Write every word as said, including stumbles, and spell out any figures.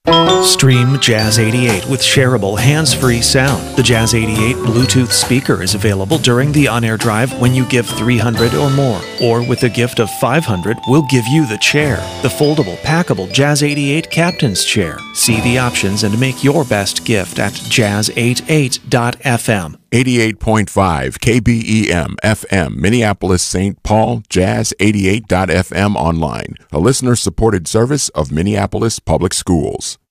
Stream Jazz eighty-eight with shareable hands-free sound. The Jazz eighty-eight Bluetooth speaker is available during the on-air drive when you give three hundred or more. Or with a gift of five hundred, we'll give you the chair, the foldable, packable Jazz eighty-eight Captain's Chair. See the options and make your best gift at jazz eighty-eight dot f m. eighty-eight point five K B E M F M, Minneapolis, Saint Paul, jazz eighty-eight dot f m online, a listener-supported service of Minneapolis Public Schools.